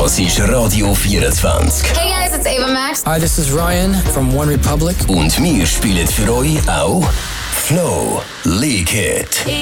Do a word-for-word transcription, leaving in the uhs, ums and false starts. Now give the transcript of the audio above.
Das ist Radio vierundzwanzig. Hey guys, it's Ava Max. Hi, this is Ryan from One Republic. Und wir spielen für euch auch Flow Leak It.